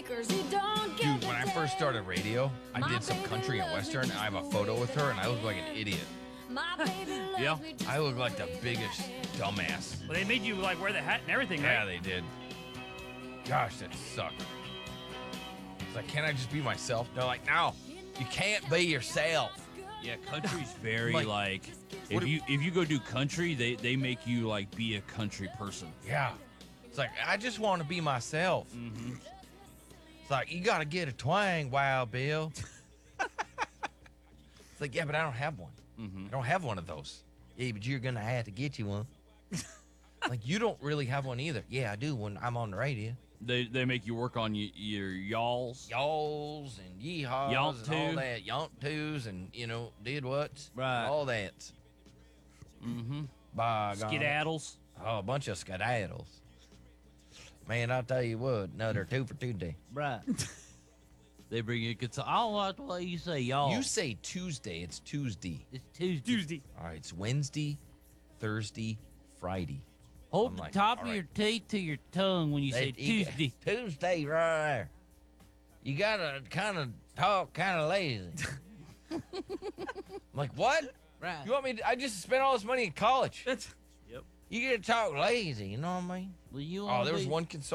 Dude, when I first started radio, I did some country and western. And I have a photo with her, and I look like an idiot. Yeah. I look like the biggest dumbass. Well, they made you like wear the hat and everything, Yeah, right? they did. Gosh, that sucked. It's like, can't I just be myself? They're like, no, you can't be yourself. Yeah, country's very Like, if you go do country, they make you like be a country person. Yeah. It's like, I just want to be myself. Mm-hmm. It's like, you got to get a twang, Wild Bill. It's like, yeah, but I don't have one. Mm-hmm. I don't have one of those. Yeah, but you're going to have to get you one. Like, you don't really have one either. Yeah, I do when I'm on the radio. They make you work on your y'alls. Y'alls and yeehaws Yaunt and all to. that. Yaunt twos and, did what's. Right. All that. Mm-hmm. By God. Skedaddles. Oh, a bunch of skedaddles. Man, I'll tell you what, another 2 for Tuesday. Right. They bring you guitar. I don't like the way you say y'all. You say Tuesday, it's Tuesday. It's Tuesday. Tuesday. All right, it's Wednesday, Thursday, Friday. Hold I'm the like, top all of your right. teeth to your tongue when you say Tuesday. Tuesday, right there. You gotta kind of talk kind of lazy. I'm like, what? Right. You want me to, I just spent all this money in college. That's You gotta talk lazy, you know what I mean? Well, you Oh, wanna there was be- one concern.